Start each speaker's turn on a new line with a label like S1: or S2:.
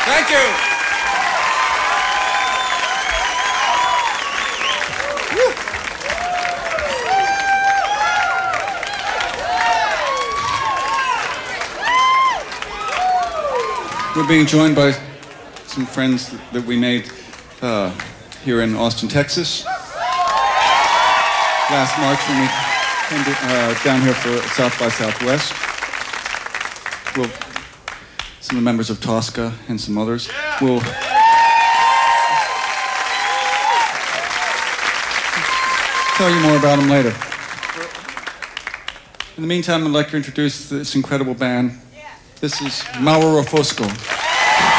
S1: Thank you. We're being joined by some friends that we made here in Austin, Texas. Last March when we came down here for South by Southwest. Some of the members of Tosca and some others will tell you more about them later. In the meantime, I'd like to introduce this incredible band. This is Mauro Fosco.